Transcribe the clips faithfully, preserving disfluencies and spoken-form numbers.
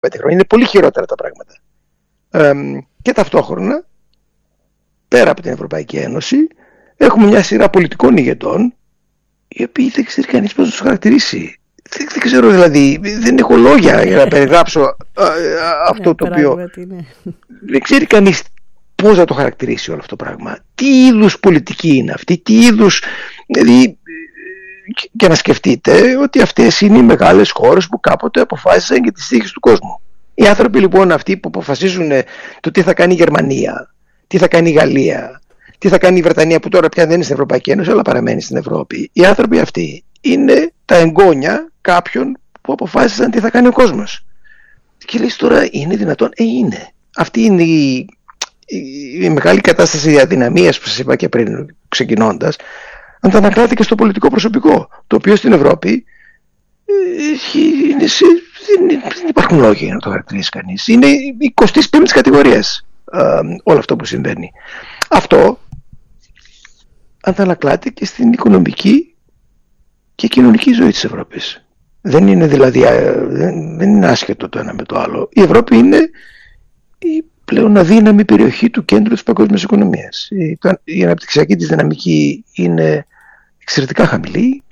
πέντε χρόνια. Είναι πολύ χειρότερα τα πράγματα. Ε, και ταυτόχρονα, πέρα από την Ευρωπαϊκή Ένωση, έχουμε μια σειρά πολιτικών ηγετών, οι οποίοι δεν ξέρει κανείς πώς να τους χαρακτηρίσει. Δεν, δεν ξέρω δηλαδή, δεν έχω λόγια για να περιγράψω α, α, αυτό ναι, το οποίο... Ναι. Δεν ξέρει κανείς πώς να το χαρακτηρίσει όλο αυτό το πράγμα. Τι είδους πολιτική είναι αυτή, τι είδους... Δηλαδή, και να σκεφτείτε ότι αυτές είναι οι μεγάλες χώρες που κάποτε αποφάσισαν για τις τύχες του κόσμου. Οι άνθρωποι λοιπόν αυτοί που αποφασίζουν το τι θα κάνει η Γερμανία, τι θα κάνει η Γαλλία, τι θα κάνει η Βρετανία, που τώρα πια δεν είναι στην Ευρωπαϊκή Ένωση αλλά παραμένει στην Ευρώπη, οι άνθρωποι αυτοί είναι τα εγγόνια κάποιων που αποφάσισαν τι θα κάνει ο κόσμος. Και λες τώρα, είναι δυνατόν? Ε, είναι. Αυτή είναι η, η, η μεγάλη κατάσταση αδυναμίας που σας είπα και πριν ξεκινώντας, αντανακλάται και στο πολιτικό προσωπικό, το οποίο στην Ευρώπη είναι σε, δεν, δεν υπάρχουν λόγια για να το χαρακτηρίσει κανείς. Είναι εικοστής πέμπτης κατηγορίας ε, όλο αυτό που συμβαίνει. Αυτό αντανακλάται και στην οικονομική και κοινωνική ζωή της Ευρώπης. Δεν είναι δηλαδή δεν, δεν είναι άσχετο το ένα με το άλλο. Η Ευρώπη είναι η πλέον αδύναμη περιοχή του κέντρου της παγκόσμιας οικονομίας. Η, η αναπτυξιακή της δυναμική είναι εξαιρετικά χαμηλή.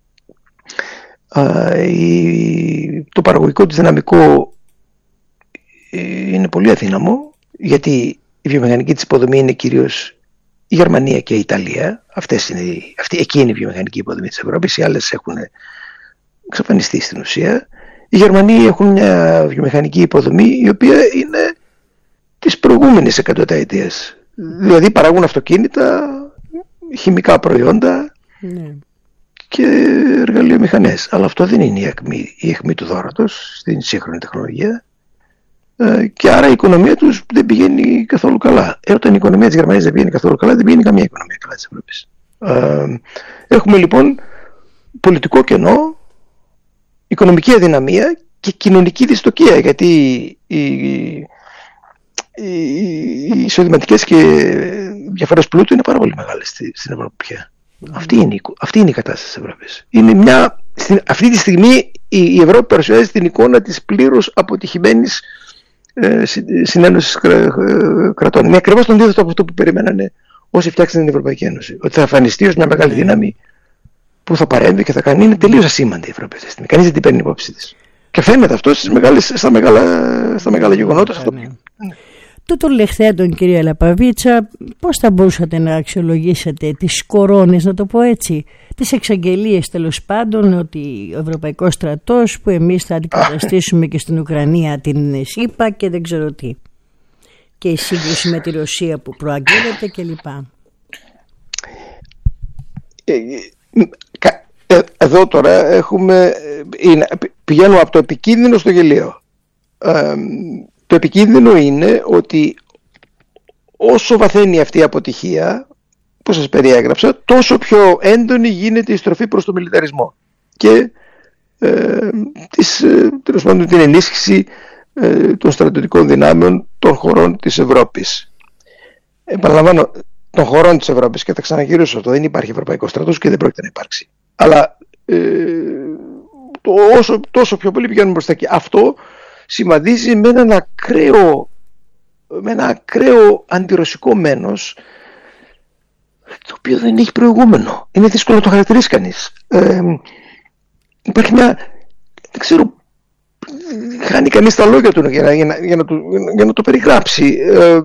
Α, η, το παραγωγικό της δυναμικό είναι πολύ αδύναμο, γιατί η βιομηχανική της υποδομή είναι κυρίως η Γερμανία και η Ιταλία. Αυτές είναι, αυτή, εκεί είναι η βιομηχανική υποδομή της Ευρώπης. Οι άλλες έχουν εξαφανιστεί στην ουσία. Οι Γερμανοί έχουν μια βιομηχανική υποδομή η οποία είναι της προηγούμενης εκατονταετίας. Δηλαδή παράγουν αυτοκίνητα, χημικά προϊόντα ναι. και εργαλειομηχανές. Αλλά αυτό δεν είναι η αιχμή, η αιχμή του δώρατος στην σύγχρονη τεχνολογία. Ε, και άρα η οικονομία τους δεν πηγαίνει καθόλου καλά. Ε, όταν η οικονομία της Γερμανίας δεν πηγαίνει καθόλου καλά, δεν πηγαίνει καμία οικονομία καλά της Ευρώπης. Ε, έχουμε λοιπόν πολιτικό κενό, οικονομική αδυναμία και κοινωνική δυστοκία, γιατί οι, οι, οι εισοδηματικές και διαφορές πλούτου είναι πάρα πολύ μεγάλες στη, στην Ευρώπη πια. Mm. Αυτή, είναι, αυτή είναι η κατάσταση της Ευρώπης. Είναι μια, στην, αυτή τη στιγμή η, η Ευρώπη παρουσιάζει την εικόνα της πλήρως αποτυχημένης ε, συνένωσης κρα, κρατών. Είναι ακριβώς το αντίθετο από αυτό που περιμένανε όσοι φτιάξαν την Ευρωπαϊκή Ένωση. Ότι θα εμφανιστεί ως μια μεγάλη mm. δύναμη που θα παρέμβει και θα κάνει. Είναι τελείως ασήμαντη η Ευρώπη αυτή τη στιγμή. Κανείς δεν την παίρνει υπόψη της. Και φαίνεται αυτό στις μεγάλες, στα, μεγάλα, στα μεγάλα γεγονότα. Yeah, αυτό ναι. Ναι. Τούτων λεχθέντων, κυρία Λαπαβίτσα, πώς θα μπορούσατε να αξιολογήσετε τις κορώνες, να το πω έτσι, τις εξαγγελίες τέλος πάντων ότι ο Ευρωπαϊκός στρατός που εμείς θα αντικαταστήσουμε και στην Ουκρανία την ΣΥΠΑ και δεν ξέρω τι, και η σύγκριση με τη Ρωσία που προαγγέλλεται κλπ. Εδώ τώρα έχουμε, είναι, πηγαίνουμε από το επικίνδυνο στο γελίο. Ε, το επικίνδυνο είναι ότι όσο βαθαίνει αυτή η αποτυχία που σας περιέγραψα, τόσο πιο έντονη γίνεται η στροφή προς το μιλιταρισμό και ε, της, τέλος πάντων, την ενίσχυση ε, των στρατιωτικών δυνάμεων των χωρών της Ευρώπης. Επαναλαμβάνω, των χωρών της Ευρώπης, και θα ξαναγυρίσω αυτό, δεν υπάρχει ευρωπαϊκός στρατός και δεν πρόκειται να υπάρξει. Αλλά ε, το, όσο, τόσο πιο πολύ πηγαίνουμε προς τα εκεί. Αυτό συμβαδίζει με έναν ακραίο, με ένα ακραίο αντιρωσικό μένος, το οποίο δεν έχει προηγούμενο. Είναι δύσκολο να το χαρακτηρίσει κανείς. Ε, υπάρχει μια, δεν ξέρω, χάνει κανείς τα λόγια του για να, για να, για να, το, για να το περιγράψει. Ε,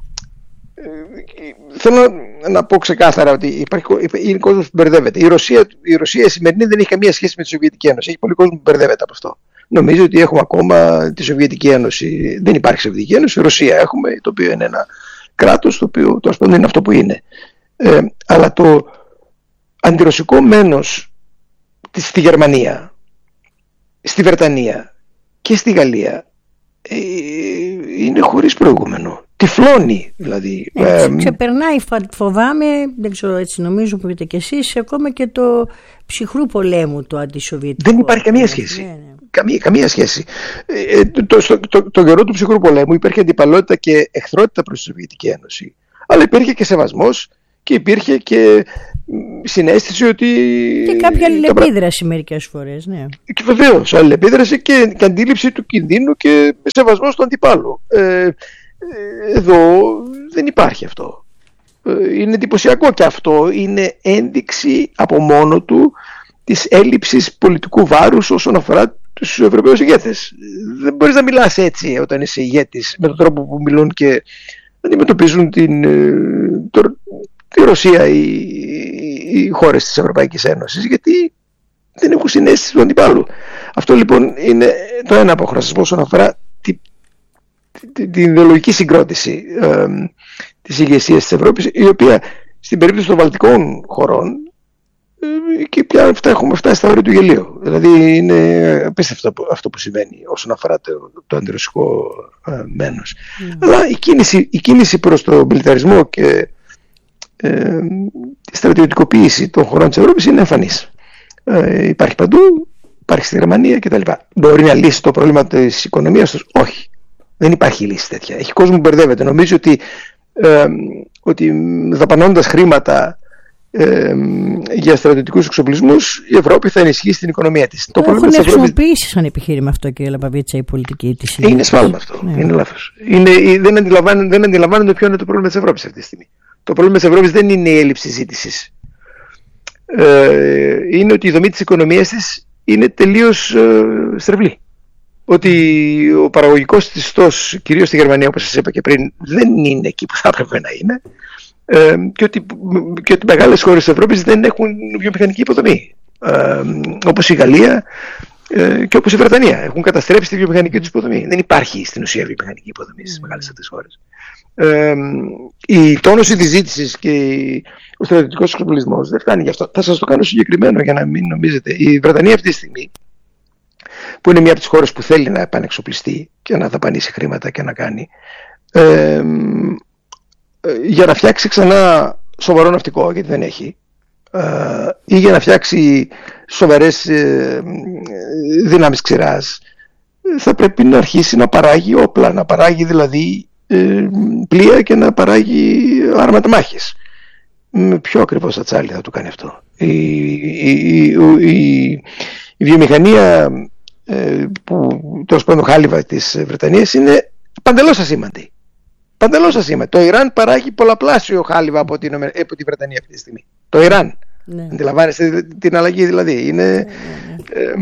Θέλω να πω ξεκάθαρα ότι υπάρχει, είναι κόσμος που μπερδεύεται. Η Ρωσία, η Ρωσία η σημερινή δεν έχει καμία σχέση με τη Σοβιετική Ένωση. Έχει πολύ κόσμο που μπερδεύεται από αυτό. Νομίζω ότι έχουμε ακόμα τη Σοβιετική Ένωση. Δεν υπάρχει Σοβιετική Ένωση. Η Ρωσία έχουμε, το οποίο είναι ένα κράτος, το οποίο τέλος πάντων είναι αυτό που είναι. Ε, αλλά το αντιρωσικό μένος στη Γερμανία, στη Βρετανία και στη Γαλλία ε, είναι χωρίς προηγούμενο. Τυφλώνει δηλαδή. Έτσι, ε, ξεπερνάει, φοβάμαι, δεν ξέρω, έτσι νομίζω που είπατε κι εσείς, ακόμα και το ψυχρού πολέμου το αντισοβιετικό. Δεν υπάρχει καμία σχέση. Ναι, ναι. Καμία, καμία σχέση. Ε, το, στο, το, το καιρό του ψυχρού πολέμου υπήρχε αντιπαλότητα και εχθρότητα προς τη Σοβιετική Ένωση. Αλλά υπήρχε και σεβασμός και υπήρχε και συναίσθηση ότι... Και κάποια αλληλεπίδραση τα... μερικές φορές, ναι. Και βεβαίως, αλληλεπίδραση και, και αντίληψη του κινδύνου και σεβασμός του αντιπάλου. Ε, εδώ δεν υπάρχει αυτό. Είναι εντυπωσιακό και αυτό είναι ένδειξη από μόνο του της έλλειψης πολιτικού βάρους όσον αφορά τους Ευρωπαίους ηγέτες. Δεν μπορείς να μιλάς έτσι όταν είσαι ηγέτης, με τον τρόπο που μιλούν και αντιμετωπίζουν την, το, τη Ρωσία οι, οι χώρες της Ευρωπαϊκής Ένωσης, γιατί δεν έχουν συνέστηση του αντιπάλου. Αυτό λοιπόν είναι το ένα αποχρασισμό όσον αφορά τη, τη, την ιδεολογική συγκρότηση ε, της ηγεσίας της Ευρώπης, η οποία στην περίπτωση των βαλτικών χωρών και πια αυτά έχουμε φτάσει στα όρια του γελίου. Δηλαδή είναι απίστευτο αυτό που συμβαίνει όσον αφορά το, το αντιρωσικό ε, μένος. Mm. Αλλά η κίνηση, η κίνηση προς τον μιλιταρισμό και ε, τη στρατιωτικοποίηση των χωρών της Ευρώπης είναι εμφανής. Ε, υπάρχει παντού, υπάρχει στη Γερμανία κτλ. Μπορεί να λύσει το πρόβλημα της οικονομίας τους? Όχι. Δεν υπάρχει λύση τέτοια. Έχει κόσμο που μπερδεύεται. Νομίζει ότι, ε, ότι δαπανώντας χρήματα Ε, για στρατιωτικούς εξοπλισμούς η Ευρώπη θα ενισχύσει την οικονομία της. Το έχουν χρησιμοποιήσει σαν επιχείρημα αυτό, κύριε Λαπαβίτσα, η πολιτική της. Είναι σφάλμα αυτό. Ναι. Είναι λάθος. Είναι, δεν, αντιλαμβάνονται, δεν αντιλαμβάνονται ποιο είναι το πρόβλημα της Ευρώπης αυτή τη στιγμή. Το πρόβλημα της Ευρώπης δεν είναι η έλλειψη ζήτησης. Ε, είναι ότι η δομή της οικονομίας της είναι τελείως ε, στρεβλή. Ότι ο παραγωγικός της ιστός, κυρίως στη Γερμανία, όπως σας είπα και πριν, δεν είναι εκεί που θα έπρεπε να είναι. Ε, και, ότι, και ότι μεγάλες χώρες της Ευρώπης δεν έχουν βιομηχανική υποδομή, ε, όπως η Γαλλία ε, και όπως η Βρετανία έχουν καταστρέψει τη βιομηχανική τους υποδομή. Δεν υπάρχει στην ουσία βιομηχανική υποδομή στις μεγάλες αυτές χώρες. Ε, η τόνωση της ζήτησης και ο στρατιωτικός εξοπλισμός δεν φτάνει γι' αυτό. Θα σας το κάνω συγκεκριμένο για να μην νομίζετε. Η Βρετανία αυτή τη στιγμή, που είναι μια από τις χώρες που θέλει να επανεξοπλιστεί και να δαπανίσει χρήματα και να κάνει, ε, για να φτιάξει ξανά σοβαρό ναυτικό, γιατί δεν έχει, ή για να φτιάξει σοβαρές δυνάμεις ξηράς, θα πρέπει να αρχίσει να παράγει όπλα, να παράγει δηλαδή πλοία και να παράγει άρματα μάχης. Με πιο ακριβώς ατσάλι θα το κάνει αυτό. Η, η, η, η βιομηχανία που τέλος πάντων χάλιβα της Βρετανίας είναι παντελώς ασήμαντη. Παντελώς ασήμαντη. Το Ιράν παράγει πολλαπλάσιο χάλιβα από την, από τη Βρετανία αυτή τη στιγμή. Το Ιράν. Ναι. Αντιλαμβάνεστε την αλλαγή δηλαδή. Είναι, ναι, ναι. Ε,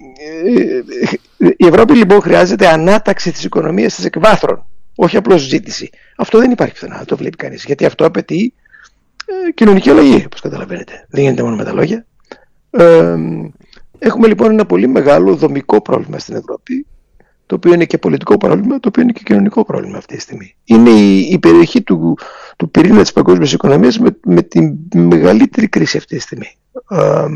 ε, η Ευρώπη λοιπόν χρειάζεται ανάταξη της οικονομίας της εκβάθρων. Όχι απλώς ζήτηση. Αυτό δεν υπάρχει πουθενά, το βλέπει κανείς. Γιατί αυτό απαιτεί ε, κοινωνική αλλαγή, όπως καταλαβαίνετε. Δεν γίνεται μόνο με τα λόγια. Ε, έχουμε λοιπόν ένα πολύ μεγάλο δομικό πρόβλημα στην Ευρώπη, το οποίο είναι και πολιτικό πρόβλημα, το οποίο είναι και κοινωνικό πρόβλημα αυτή τη στιγμή. Είναι η, η περιοχή του, του πυρήνα της παγκόσμιας οικονομίας με, με τη μεγαλύτερη κρίση αυτή τη στιγμή. Ε,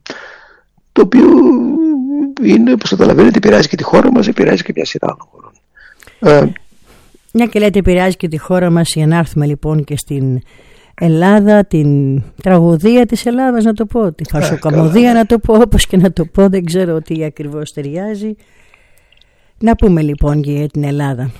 το οποίο είναι, όπως καταλαβαίνετε, επηρεάζει και τη χώρα μας, επηρεάζει και μια σειρά άλλων χωρών. Ε, Μια και λέτε επηρεάζει και τη χώρα μας, για να έρθουμε λοιπόν και στην Ελλάδα, την τραγωδία της Ελλάδας να το πω, τη φαρσοκαμωδία να το πω, όπως και να το πω, δεν ξέρω τι ακριβώς ταιριάζει. Να πούμε λοιπόν για την Ελλάδα.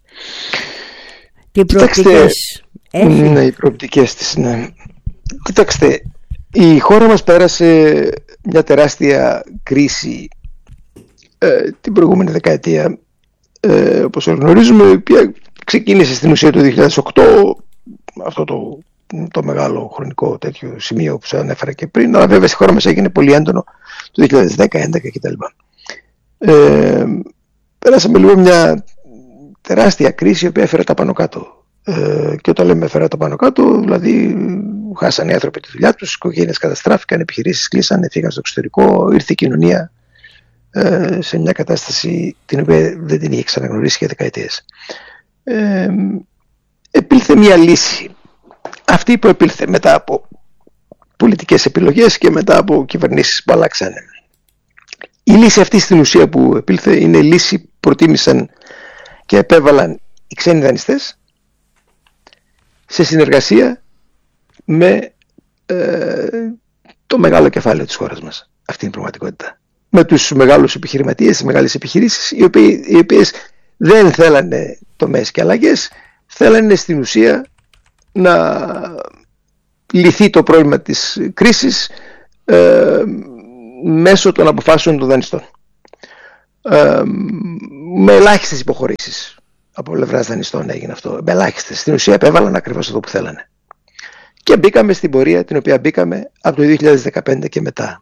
Τι προοπτικές έχει? Ναι, οι προοπτικές της, ναι. Κοιτάξτε, η χώρα μας πέρασε μια τεράστια κρίση ε, την προηγούμενη δεκαετία, ε, όπως γνωρίζουμε, η οποία ξεκίνησε στην ουσία το δύο χιλιάδες οκτώ, αυτό το, το μεγάλο χρονικό τέτοιο σημείο που σας ανέφερα και πριν, αλλά βέβαια στη χώρα μας έγινε πολύ έντονο το δύο χιλιάδες δέκα, έντεκα κτλ. Ε, πέρασαμε λίγο μια τεράστια κρίση η οποία έφερε τα πάνω κάτω. Ε, και όταν λέμε έφερε τα πάνω κάτω, δηλαδή χάσανε οι άνθρωποι τη δουλειά τους, οι οικογένειες καταστράφηκαν, επιχειρήσεις κλείσανε, φύγαν στο εξωτερικό, ήρθε η κοινωνία ε, σε μια κατάσταση την οποία δεν την είχε ξαναγνωρίσει για δεκαετίες. Ε, επήλθε μια λύση, αυτή που επήλθε μετά από πολιτικές επιλογές και μετά από κυβερνήσεις που αλλάξανε. Η λύση αυτή στην ουσία που επήλθε είναι η λύση που προτίμησαν και επέβαλαν οι ξένοι δανειστές σε συνεργασία με ε, το μεγάλο κεφάλαιο της χώρας μας. Αυτή είναι η πραγματικότητα. Με τους μεγάλους επιχειρηματίες, τις μεγάλες επιχειρήσεις, οι, οποίοι, οι οποίες δεν θέλανε τομές και αλλαγές, θέλανε στην ουσία να λυθεί το πρόβλημα της κρίσης ε, μέσω των αποφάσεων των δανειστών. Ε, με ελάχιστες υποχωρήσεις από πλευράς δανειστών έγινε αυτό. Με ελάχιστες. Στην ουσία επέβαλαν ακριβώς αυτό που θέλανε. Και μπήκαμε στην πορεία την οποία μπήκαμε από το δύο χιλιάδες δεκαπέντε και μετά.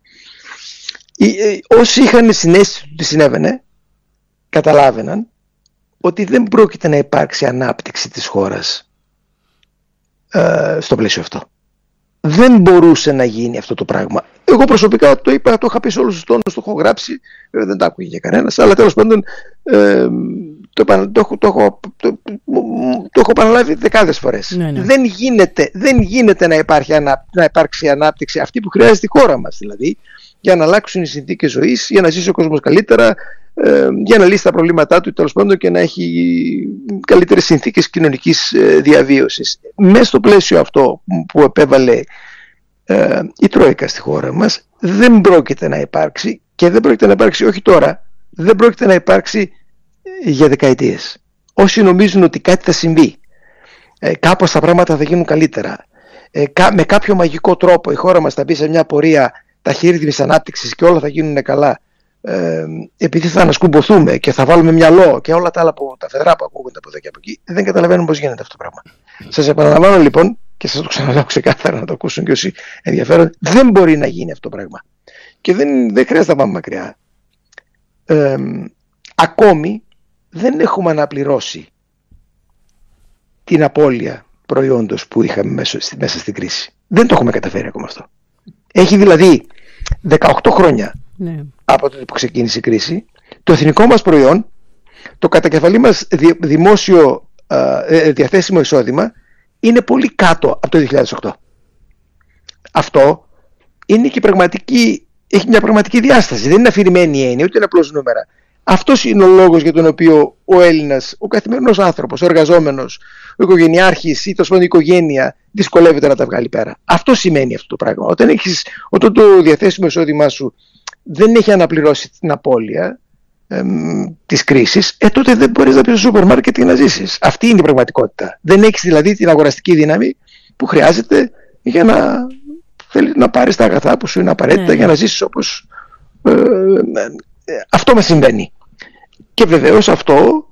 Οι, όσοι είχαν συναίσθηση του τι συνέβαινε, καταλάβαιναν ότι δεν πρόκειται να υπάρξει ανάπτυξη της χώρας ε, στο πλαίσιο αυτό. Δεν μπορούσε να γίνει αυτό το πράγμα. Εγώ προσωπικά το είπα, το είχα πει σε όλους τους τόνους, το έχω γράψει, δεν τα άκουγε και κανένας, αλλά τέλος πάντων ε, το, το, το, το, το, το, το έχω επαναλάβει δεκάδες φορές. Ναι, ναι. Δεν γίνεται, δεν γίνεται να, υπάρχει, να υπάρξει ανάπτυξη αυτή που χρειάζεται η χώρα μας, δηλαδή, για να αλλάξουν οι συνθήκες ζωής, για να ζήσει ο κόσμος καλύτερα, ε, για να λύσει τα προβλήματά του, τέλος πάντων, και να έχει καλύτερες συνθήκες κοινωνικής ε, διαβίωσης. Μέσα στο πλαίσιο αυτό που επέβαλε ε, η Τρόικα στη χώρα μας, δεν πρόκειται να υπάρξει, και δεν πρόκειται να υπάρξει όχι τώρα, δεν πρόκειται να υπάρξει για δεκαετίες. Όσοι νομίζουν ότι κάτι θα συμβεί, ε, κάπως τα πράγματα θα γίνουν καλύτερα, ε, κα, με κάποιο μαγικό τρόπο η χώρα μας θα μπει σε μια πορεία ταχύρυθμης ανάπτυξης και όλα θα γίνουν καλά, ε, επειδή θα ανασκουμποθούμε και θα βάλουμε μυαλό και όλα τα άλλα που, τα φεδρά που ακούγονται από εδώ και από εκεί, δεν καταλαβαίνουν πώς γίνεται αυτό το πράγμα. Σας επαναλαμβάνω λοιπόν, και σας το ξαναλάω ξεκάθαρα να το ακούσουν και όσοι ενδιαφέρονται, δεν μπορεί να γίνει αυτό το πράγμα. Και δεν, δεν χρειάζεται να πάμε μακριά. Ε, ακόμη δεν έχουμε αναπληρώσει την απώλεια προϊόντος που είχαμε μέσα, μέσα στην κρίση. Δεν το έχουμε καταφέρει ακόμα αυτό. Έχει δηλαδή δεκαοκτώ χρόνια ναι. από τότε που ξεκίνησε η κρίση, το εθνικό μας προϊόν, το κατακεφαλή μας δημόσιο ε, διαθέσιμο εισόδημα είναι πολύ κάτω από το δύο χιλιάδες οκτώ. Αυτό είναι και πραγματική, έχει μια πραγματική διάσταση. Δεν είναι αφηρημένη η έννοια, ούτε είναι απλώς νούμερα. Αυτός είναι ο λόγος για τον οποίο ο Έλληνας, ο καθημερινός άνθρωπος, ο εργαζόμενος, ο οικογενειάρχης ή τόσο η οικογένεια δυσκολεύεται να τα βγάλει πέρα. Αυτό σημαίνει αυτό το πράγμα. Όταν, έχεις, όταν το διαθέσιμο εισόδημά σου δεν έχει αναπληρώσει την απώλεια εμ, της κρίσης, ε, τότε δεν μπορείς να πεις στο σούπερ μάρκετ και να ζήσεις. Αυτή είναι η πραγματικότητα. Δεν έχεις δηλαδή την αγοραστική δύναμη που χρειάζεται για να, θέλει, να πάρεις τα αγαθά που σου είναι απαραίτητα yeah. για να ζήσεις όπως ε, ε, αυτό μας συμβαίνει. Και βεβαίως αυτό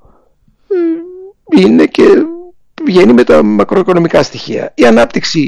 ε, είναι και βγαίνει με τα μακροοικονομικά στοιχεία. Η ανάπτυξη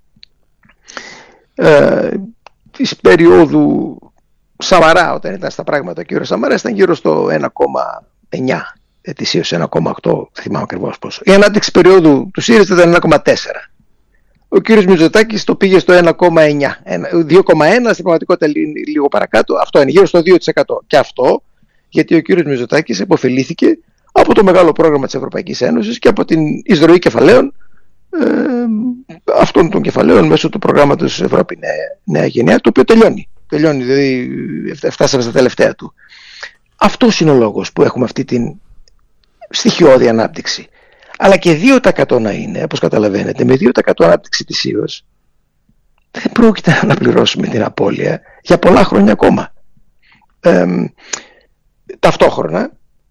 ε, της περίοδου Σαμαρά, όταν ήταν στα πράγματα ο κύριος Σαμαράς, ήταν γύρω στο ένα κόμμα εννιά ετησίως, ένα κόμμα οκτώ, θυμάμαι ακριβώς πόσο. Η ανάπτυξη περίοδου του ΣΥΡΙΖΑ ήταν ένα κόμμα τέσσερα. Ο κύριος Μητσοτάκης το πήγε στο ένα κόμμα εννιά, δύο κόμμα ένα στην πραγματικότητα λίγο παρακάτω, αυτό είναι γύρω στο δύο τοις εκατό. Και αυτό γιατί ο κύριος Μητσοτάκης επωφελήθηκε από το μεγάλο πρόγραμμα της Ευρωπαϊκής Ένωσης και από την εισρωή κεφαλαίων, ε, αυτών των κεφαλαίων μέσω του προγράμματος Ευρώπη Νέα, Νέα Γενιά, το οποίο τελειώνει. Τελειώνει, δηλαδή φτάσαμε στα τελευταία του. Αυτός είναι ο λόγος που έχουμε αυτή την στοιχειώδη ανάπτυξη. Αλλά και δύο τοις εκατό να είναι, όπως καταλαβαίνετε, με δύο τοις εκατό ανάπτυξη ετησίως, δεν πρόκειται να αναπληρώσουμε την απώλεια για πολλά χρόνια ακόμα. Ε, ταυτόχρονα,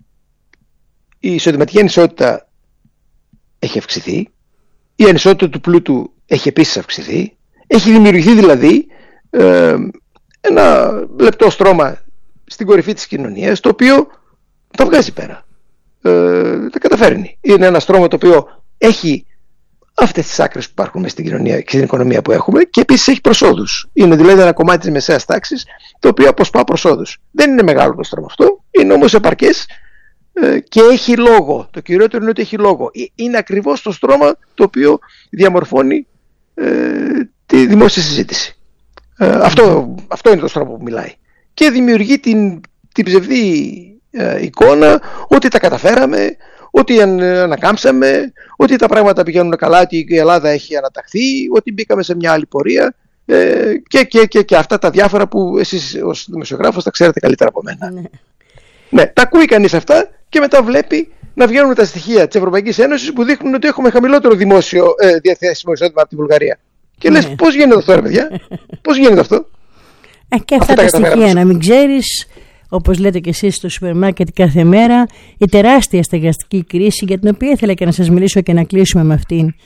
η εισοδηματική ανισότητα έχει αυξηθεί, η ανισότητα του πλούτου έχει επίσης αυξηθεί, έχει δημιουργηθεί δηλαδή ε, ένα λεπτό στρώμα στην κορυφή της κοινωνίας, το οποίο τα βγάζει πέρα, ε, τα καταφέρνει. Είναι ένα στρώμα το οποίο έχει αυτές τις άκρες που υπάρχουν μέσα στην κοινωνία και στην οικονομία που έχουμε, και επίσης έχει προσόδους. Είναι δηλαδή ένα κομμάτι της μεσαίας τάξης το οποίο αποσπά προσόδους. Δεν είναι μεγάλο το στρώμα αυτό, είναι όμως επαρκές ε, και έχει λόγο. Το κυριότερο είναι ότι έχει λόγο. Είναι ακριβώς το στρώμα το οποίο διαμορφώνει ε, τη δημόσια συζήτηση. Ε, αυτό, αυτό είναι το στρώμα που μιλάει. Και δημιουργεί την, την ψευδή ε, εικόνα ότι τα καταφέραμε, ότι ανακάμψαμε, ότι τα πράγματα πηγαίνουν καλά, ότι η Ελλάδα έχει αναταχθεί, ότι μπήκαμε σε μια άλλη πορεία ε, και, και, και, και αυτά τα διάφορα που εσείς ως δημοσιογράφος τα ξέρετε καλύτερα από μένα. Ναι, ναι, τα ακούει κανείς αυτά και μετά βλέπει να βγαίνουν τα στοιχεία της Ευρωπαϊκής Ένωσης που δείχνουν ότι έχουμε χαμηλότερο δημόσιο ε, διαθέσιμο εισόδημα από τη Βουλγαρία. Και λες, ναι. Πώς γίνεται αυτό, ρε παιδιά, πώς γίνεται αυτό. Ε, και αυτά, αυτά τα, τα στοιχεία να μην ξέρεις, όπως λέτε και εσείς στο σούπερ μάρκετ κάθε μέρα, η τεράστια στεγαστική κρίση, για την οποία ήθελα και να σας μιλήσω και να κλείσουμε με αυτήν,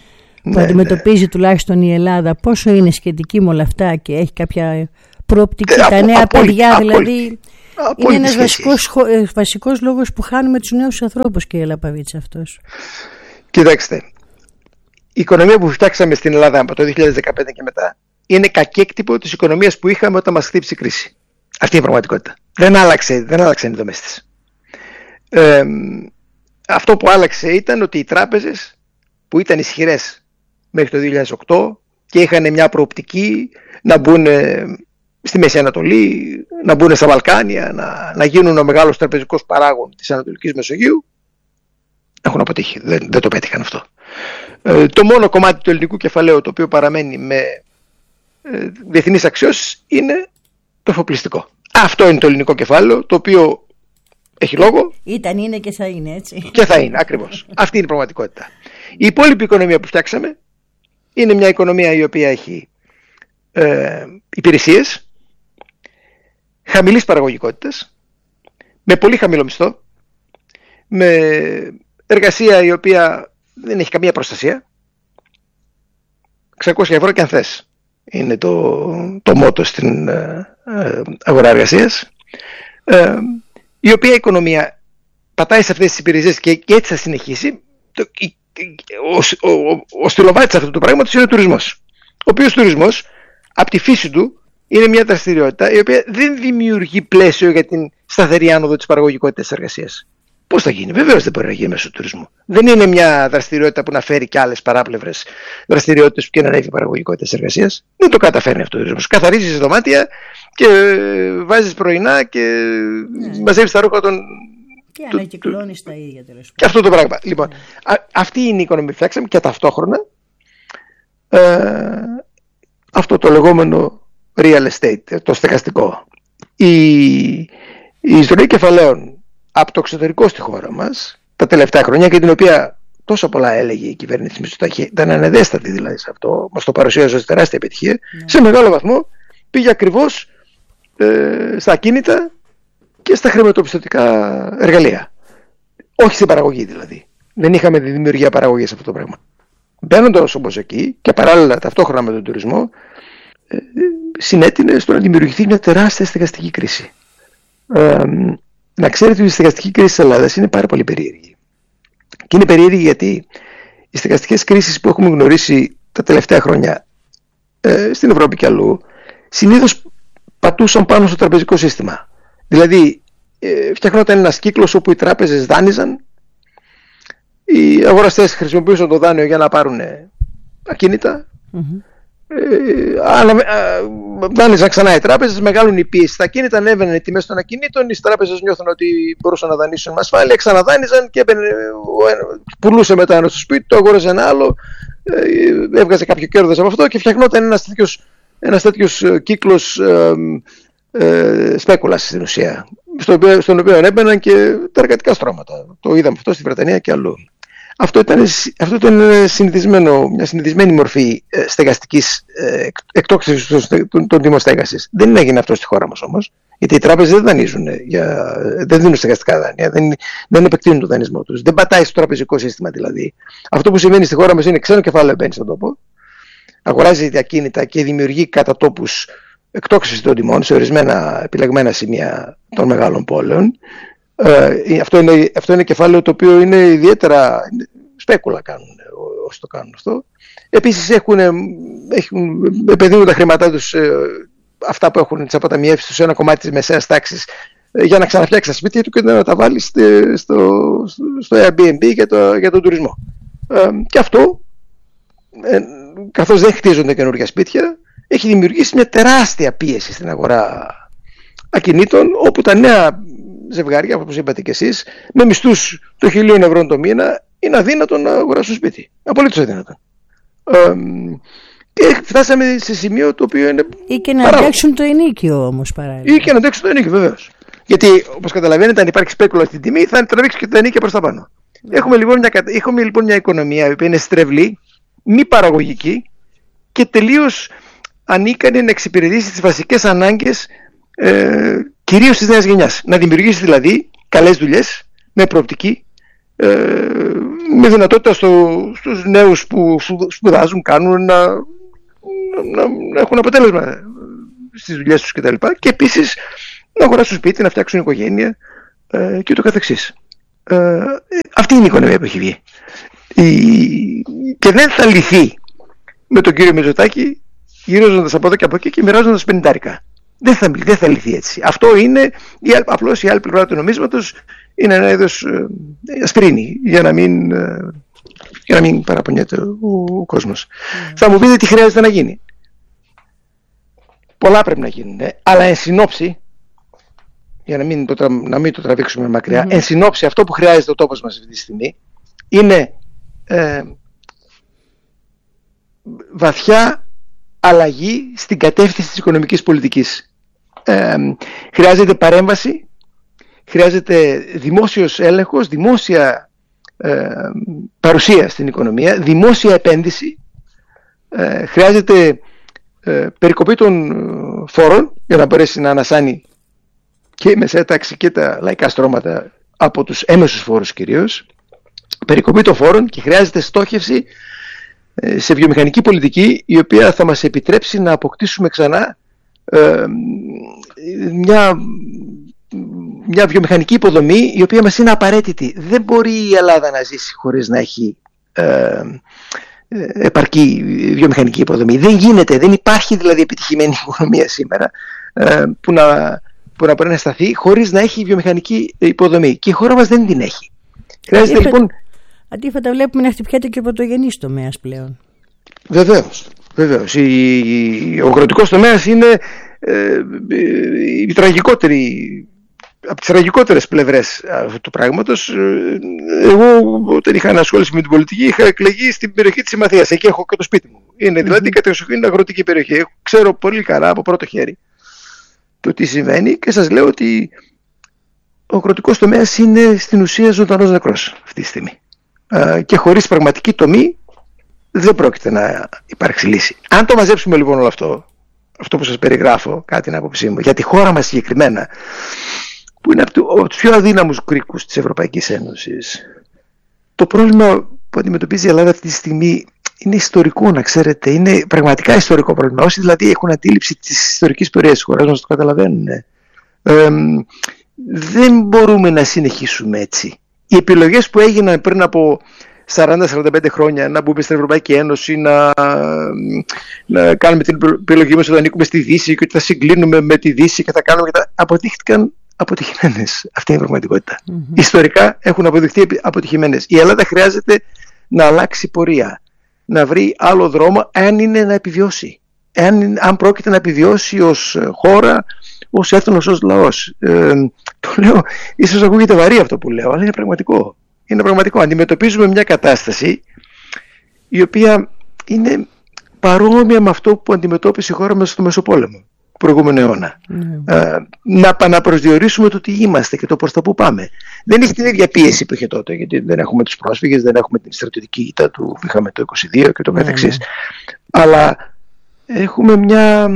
που ναι, αντιμετωπίζει ναι. τουλάχιστον η Ελλάδα, πόσο είναι σχετική με όλα αυτά και έχει κάποια προοπτική, ε, τα νέα απο, παιδιά απο, δηλαδή απο, είναι ένας βασικός, βασικός λόγος που χάνουμε τους νέους ανθρώπους, κύριε Λαπαβίτσα, αυτός. Κοιτάξτε, η οικονομία που φτιάξαμε στην Ελλάδα από το δύο χιλιάδες δεκαπέντε και μετά είναι κακέκτυπο της οικονομίας που είχαμε όταν μας χτύπησε η κρίση. Αυτή είναι η πραγματικότητα. Δεν άλλαξε, δεν άλλαξαν οι δομές της. Ε, αυτό που άλλαξε ήταν ότι οι τράπεζες που ήταν ισχυρές μέχρι το δύο χιλιάδες οκτώ και είχαν μια προοπτική να μπουν στη Μέση Ανατολή, να μπουν στα Βαλκάνια, να, να γίνουν ο μεγάλος τραπεζικός παράγων της Ανατολικής Μεσογείου, έχουν αποτύχει. Δεν, δεν το πέτυχαν αυτό. Ε, το μόνο κομμάτι του ελληνικού κεφαλαίου το οποίο παραμένει με ε, διεθνείς αξιώσεις είναι το εφοπλιστικό. Αυτό είναι το ελληνικό κεφάλαιο, το οποίο έχει λόγο. Ήταν, είναι και θα είναι, έτσι. Και θα είναι, ακριβώς. Αυτή είναι η πραγματικότητα. Η υπόλοιπη οικονομία που φτιάξαμε είναι μια οικονομία η οποία έχει ε, υπηρεσίες χαμηλής παραγωγικότητας, με πολύ χαμηλό μισθό, με εργασία η οποία δεν έχει καμία προστασία. εξακόσια ευρώ και αν θες είναι το, το μότο στην ε, ε, αγορά εργασίας, ε, η οποία η οικονομία πατάει σε αυτές τις υπηρεσίες και, και έτσι θα συνεχίσει. Το, ο, ο, ο, ο στυλοβάτης αυτού του πράγματος είναι ο τουρισμός, ο οποίος τουρισμός από τη φύση του είναι μια δραστηριότητα η οποία δεν δημιουργεί πλαίσιο για την σταθερή άνοδο της παραγωγικότητας της εργασίας. Πώς θα γίνει? Βεβαίως δεν μπορεί να γίνει μέσω του τουρισμού. Δεν είναι μια δραστηριότητα που να φέρει και άλλες παράπλευρες δραστηριότητες που και να ανέβει η παραγωγικότητα της εργασίας. Δεν το καταφέρνει αυτό ο τουρισμός. Καθαρίζεις δωμάτια και βάζεις πρωινά και ναι. μαζεύεις τα ρούχα των. Και ανακυκλώνεις τα ίδια τέλος πάντων. Και αυτό το πράγμα. Λοιπόν, α, αυτή είναι η οικονομία που φτιάξαμε και ταυτόχρονα ε, αυτό το λεγόμενο real estate, το στεγαστικό. Η, η ιστορία κεφαλαίων από το εξωτερικό στη χώρα μας τα τελευταία χρόνια, και την οποία τόσο πολλά έλεγε η κυβέρνηση Μητσοτάκη, ήταν ανεδέστατη δηλαδή σε αυτό, μας το παρουσίαζε ως τεράστια επιτυχία, ναι. σε μεγάλο βαθμό πήγε ακριβώς ε, στα ακίνητα και στα χρηματοπιστωτικά εργαλεία. Όχι στην παραγωγή δηλαδή. Δεν είχαμε τη δημιουργία παραγωγής σε αυτό το πράγμα. Μπαίνοντας όμως εκεί και παράλληλα ταυτόχρονα με τον τουρισμό, ε, συνέτεινε στο να δημιουργηθεί μια τεράστια στεγαστική κρίση. Ε, να ξέρετε ότι η στεγαστική κρίση της Ελλάδας είναι πάρα πολύ περίεργη. Και είναι περίεργη γιατί οι στεγαστικές κρίσεις που έχουμε γνωρίσει τα τελευταία χρόνια ε, στην Ευρώπη και αλλού συνήθως πατούσαν πάνω στο τραπεζικό σύστημα. Δηλαδή ε, φτιαχνόταν ένας κύκλος όπου οι τράπεζες δάνειζαν, οι αγοραστές χρησιμοποιούσαν το δάνειο για να πάρουν ακίνητα, mm-hmm. ε, αλλά ε, δάνειζαν ξανά οι τράπεζες, μεγάλουν οι πίεση στα ακίνητα, ανέβαιναν οι τιμές των ακινήτων, οι τράπεζες νιώθουν ότι μπορούσαν να δανείσουν με ασφάλεια, ξαναδάνειζαν και έμπαινε, πουλούσε μετά ένα στο σπίτι, το αγόραζε ένα άλλο, ε, έβγαζε κάποιο κέρδος από αυτό και φτιαχνόταν ένας τέτοιος, ένας τέτοιος κύκλος ε, ε, σπέκουλας στην ουσία, στο οποίο, στον οποίο έμπαιναν και τα εργατικά στρώματα. Το είδαμε αυτό στη Βρετανία και αλλού. Αυτό ήταν, αυτό ήταν συνηθισμένο, μια συνηθισμένη μορφή στεγαστικής ε, εκτόξευσης των, των τιμών στέγασης. Δεν έγινε αυτό στη χώρα μας όμως, γιατί οι τράπεζες δεν δανείζουν, για, δεν δίνουν στεγαστικά δάνεια, δεν, δεν επεκτείνουν το δανεισμό τους, δεν πατάει στο τραπεζικό σύστημα δηλαδή. Αυτό που συμβαίνει στη χώρα μας είναι ξένο κεφάλαιο μπαίνει στον τόπο, αγοράζει τα ακίνητα και δημιουργεί κατά τόπους εκτόξευση των τιμών σε ορισμένα επιλεγμένα σημεία των μεγάλων πόλεων. Ε, αυτό, είναι, αυτό είναι κεφάλαιο το οποίο είναι ιδιαίτερα σπέκουλα κάνουν όσοι το κάνουν αυτό. Επίσης έχουν, έχουν, επενδύουν τα χρήματά τους, ε, αυτά που έχουν τις αποταμιεύσεις τους σε ένα κομμάτι της μεσαίας τάξης, ε, για να ξαναφτιάξει τα σπίτια του και να τα βάλει στο, στο, στο Airbnb για, το, για τον τουρισμό. Ε, και αυτό, ε, καθώς δεν χτίζονται καινούργια σπίτια, έχει δημιουργήσει μια τεράστια πίεση στην αγορά ακινήτων, όπου τα νέα ζευγάρια, όπως είπατε και εσείς, με μισθούς το χιλίων ευρώ το μήνα, είναι αδύνατο να αγοράσουν σπίτι. Απολύτως αδύνατο. Ε, και φτάσαμε σε σημείο το οποίο είναι. Ή και να αντέξουν το ενίκιο όμως παράλληλα. Ή και να αντέξουν το ενίκιο, βεβαίως. Γιατί, όπως καταλαβαίνετε, αν υπάρχει σπέκουλα στην τιμή, θα τραβήξει και το ενίκιο προς τα πάνω. Mm. Έχουμε, λοιπόν μια, έχουμε λοιπόν μια οικονομία που είναι στρεβλή, μη παραγωγική και τελείως ανίκανη να εξυπηρετήσει τις βασικές ανάγκες, ε, κυρίως της νέας γενιάς. Να δημιουργήσει δηλαδή καλές δουλειές με προοπτική, ε, με δυνατότητα στο, στους νέους που σπουδάζουν, κάνουν να, να, να έχουν αποτέλεσμα στις δουλειές τους κτλ. Και, και επίσης να αγοράσουν σπίτι, να φτιάξουν οικογένεια ε, και ούτω καθεξής. Ε, αυτή είναι η οικονομία που έχει βγει. Η... Και δεν θα λυθεί με τον κύριο Μητσοτάκη γυρίζοντας από εδώ και από εκεί και μοιράζοντας πενηντάρικα. Δεν θα, δεν θα λυθεί έτσι. Αυτό είναι η, απλώς η άλλη πλευρά του νομίσματος, είναι ένα είδος ε, ασπρίνη για να μην, ε, για να μην παραπονιέται ο, ο κόσμος. Mm. Θα μου πείτε τι χρειάζεται να γίνει. Πολλά πρέπει να γίνουν, ε, αλλά εν συνόψη, για να μην το, να μην το τραβήξουμε μακριά, mm-hmm. εν συνόψη αυτό που χρειάζεται ο τόπος μας αυτή τη στιγμή είναι ε, βαθιά αλλαγή στην κατεύθυνση της οικονομικής πολιτικής. Ε, χρειάζεται παρέμβαση, χρειάζεται δημόσιος έλεγχος, δημόσια ε, παρουσία στην οικονομία, δημόσια επένδυση, ε, χρειάζεται ε, περικοπή των φόρων για να μπορέσει να ανασάνει και η μεσαία τάξη και τα λαϊκά στρώματα από τους έμεσους φόρους κυρίως, περικοπή των φόρων, και χρειάζεται στόχευση σε βιομηχανική πολιτική η οποία θα μας επιτρέψει να αποκτήσουμε ξανά ε, μια, μια βιομηχανική υποδομή η οποία μας είναι απαραίτητη. Δεν μπορεί η Ελλάδα να ζήσει χωρίς να έχει ε, επαρκή βιομηχανική υποδομή. Δεν γίνεται, δεν υπάρχει δηλαδή επιτυχημένη οικονομία σήμερα ε, που, να, που να μπορεί να σταθεί χωρίς να έχει βιομηχανική υποδομή, και η χώρα μας δεν την έχει. Χρειάζεται λοιπόν... Αντίθετα βλέπουμε να χτυπιέται και ο πρωτογενής τομέας πλέον. Βεβαίως, βεβαίως. Η, ο αγροτικός τομέας είναι ε, η τραγικότερη, από τις τραγικότερες πλευρές αυτού του πράγματος. Εγώ όταν είχα ανασχόληση με την πολιτική είχα εκλεγεί στην περιοχή της Συμμαθίας. Εκεί έχω και το σπίτι μου. Είναι δηλαδή mm-hmm. κατεξοχήν αγροτική περιοχή. Ξέρω πολύ καλά από πρώτο χέρι το τι συμβαίνει, και σας λέω ότι ο αγροτικός τομέας είναι στην ουσία ζωντανός νεκρός αυτή τη στιγμή. Και χωρίς πραγματική τομή δεν πρόκειται να υπάρξει λύση. Αν το μαζέψουμε λοιπόν όλο αυτό, αυτό που σας περιγράφω, κάτι την άποψή μου, για τη χώρα μας συγκεκριμένα, που είναι από τους πιο αδύναμους κρίκους της Ευρωπαϊκής Ένωσης, το πρόβλημα που αντιμετωπίζει η Ελλάδα αυτή τη στιγμή είναι ιστορικό, να ξέρετε. Είναι πραγματικά ιστορικό πρόβλημα. Όσοι δηλαδή έχουν αντίληψη της ιστορικής πορείας της χώρας μας το καταλαβαίνουν. Ε, δεν μπορούμε να συνεχίσουμε έτσι. Οι επιλογές που έγιναν πριν από σαράντα με σαράντα πέντε χρόνια, να μπούμε στην Ευρωπαϊκή Ένωση, να, να κάνουμε την επιλογή μας ότι ανήκουμε στη Δύση και ότι θα συγκλίνουμε με τη Δύση και θα κάνουμε και τα... αποδείχτηκαν αποτυχημένες. Αυτή είναι η πραγματικότητα. Mm-hmm. Ιστορικά έχουν αποδειχθεί αποτυχημένες. Η Ελλάδα χρειάζεται να αλλάξει πορεία, να βρει άλλο δρόμο, αν είναι να επιβιώσει. Αν, αν πρόκειται να επιβιώσει ως χώρα, ως έθνος, ως λαός. Ε, το λέω, ίσως ακούγεται βαρύ αυτό που λέω, αλλά είναι πραγματικό. Είναι πραγματικό. Αντιμετωπίζουμε μια κατάσταση η οποία είναι παρόμοια με αυτό που αντιμετώπισε η χώρα μας στο Μεσοπόλεμο, προηγούμενο αιώνα. Mm. Ε, να επαναπροσδιορίσουμε το τι είμαστε και το προς τα που πάμε. Δεν έχει την ίδια πίεση που είχε τότε, γιατί δεν έχουμε τους πρόσφυγες, δεν έχουμε την στρατιωτική ήττα του, είχαμε το είκοσι δύο και το καθεξής. Mm. Αλλά έχουμε μια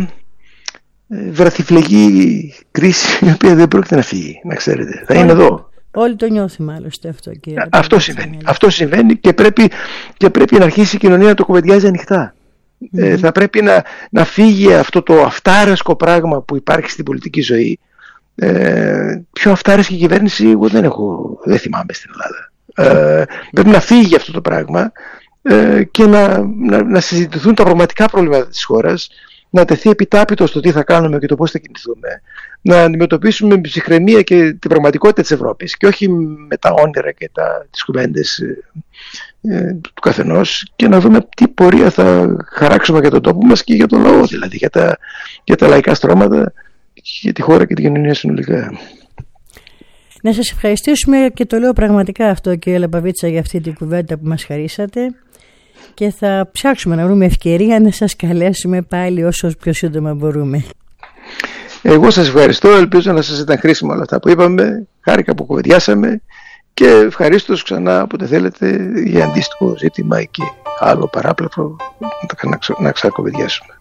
βραθιφλεγή κρίση η οποία δεν πρόκειται να φύγει, να ξέρετε. Θα είναι εδώ. Όλοι το νιώθουμε άλλωστε αυτό. Κύριε αυτό συμβαίνει. Αυτό συμβαίνει και πρέπει, και πρέπει να αρχίσει η κοινωνία να το κουβεντιάζει ανοιχτά. Mm-hmm. Ε, θα πρέπει να, να φύγει αυτό το αυτάρεσκο πράγμα που υπάρχει στην πολιτική ζωή. Ε, πιο αυτάρεσκη κυβέρνηση εγώ δεν έχω, δεν θυμάμαι στην Ελλάδα. Ε, πρέπει να φύγει αυτό το πράγμα ε, και να, να, να συζητηθούν τα πραγματικά προβλήματα της χώρας, να τεθεί επιτάπητο στο τι θα κάνουμε και το πώς θα κινηθούμε, να αντιμετωπίσουμε με ψυχραιμία και την πραγματικότητα της Ευρώπης και όχι με τα όνειρα και τα, τις κουβέντες ε, ε, του καθενός, και να δούμε τι πορεία θα χαράξουμε για τον τόπο μας και για τον λαό, δηλαδή για τα, για τα λαϊκά στρώματα, για τη χώρα και την κοινωνία συνολικά. Να σας ευχαριστήσουμε, και το λέω πραγματικά αυτό, κύριε Λαπαβίτσα, για αυτή την κουβέντα που μας χαρίσατε, και θα ψάξουμε να βρούμε ευκαιρία να σας καλέσουμε πάλι όσο πιο σύντομα μπορούμε. Εγώ σας ευχαριστώ, ελπίζω να σας ήταν χρήσιμο όλα αυτά που είπαμε, χάρηκα που κουβεντιάσαμε και ευχαρίστως ξανά όποτε θέλετε για αντίστοιχο ζήτημα ή και άλλο παράπλευρο να, να, να ξανακουβεντιάσουμε.